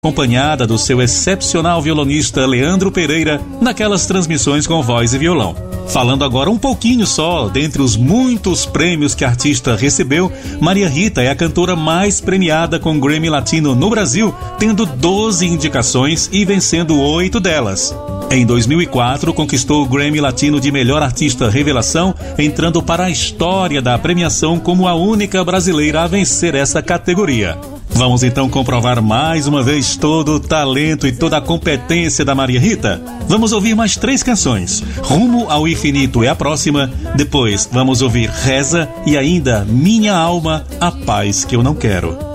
acompanhada do seu excepcional violonista Leandro Pereira naquelas transmissões com voz e violão. Falando agora um pouquinho só, dentre os muitos prêmios que a artista recebeu, Maria Rita é a cantora mais premiada com Grammy Latino no Brasil, tendo 12 indicações e vencendo 8 delas. Em 2004, conquistou o Grammy Latino de Melhor Artista Revelação, entrando para a história da premiação como a única brasileira a vencer essa categoria. Vamos então comprovar mais uma vez todo o talento e toda a competência da Maria Rita? Vamos ouvir mais 3 canções. Rumo ao Infinito é a próxima, depois vamos ouvir Reza e ainda Minha Alma, a Paz que eu não quero.